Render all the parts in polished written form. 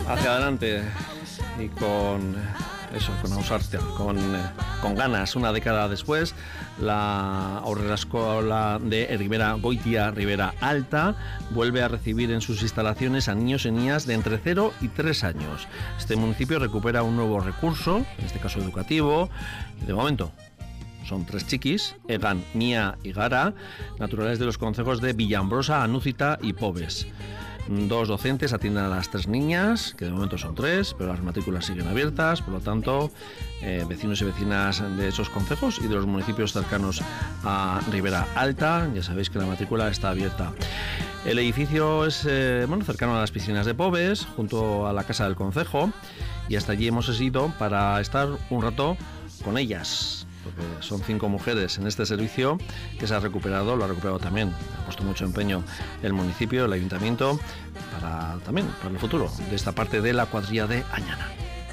hacia adelante y con ausartia, con ganas. Una década después, la Aurrera Escola de Ribera Goitia, Ribera Alta, vuelve a recibir en sus instalaciones a niños y niñas de entre 0 y 3 años. Este municipio recupera un nuevo recurso, en este caso educativo, de momento. Son 3 chiquis, Egan, Mía y Gara, naturales de los concejos de Villambrosa, Anúcita y Pobes. 2 docentes atienden a las 3 niñas, que de momento son 3, pero las matrículas siguen abiertas, por lo tanto, vecinos y vecinas de esos concejos y de los municipios cercanos a Ribera Alta, ya sabéis que la matrícula está abierta. El edificio es cercano a las piscinas de Pobes, junto a la casa del concejo, y hasta allí hemos ido para estar un rato con ellas, porque son 5 mujeres en este servicio que se ha recuperado, lo ha recuperado también, ha puesto mucho empeño el municipio, el ayuntamiento, para el futuro de esta parte de la cuadrilla de Añana.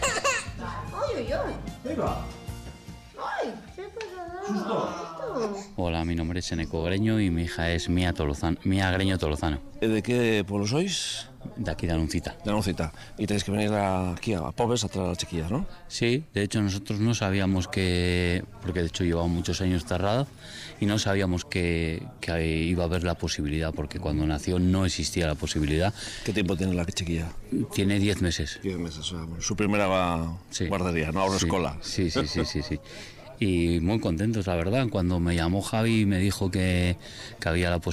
Hola, mi nombre es Eneco Greño y mi hija es Mía Greño Tolozano. ¿De qué pueblo sois? De aquí de Anuncita. De Anuncita. Y tenéis que venir aquí a Pobes a traer a las chiquillas, ¿no? Sí, de hecho nosotros no sabíamos porque de hecho llevaba muchos años cerrada y no sabíamos que iba a haber la posibilidad, porque cuando nació no existía la posibilidad. ¿Qué tiempo tiene la chiquilla? Tiene 10 meses. 10 meses, o sea, su primera guardería, ¿no? Ahora escuela. Sí. Y muy contentos, la verdad. Cuando me llamó Javi y me dijo que había la posibilidad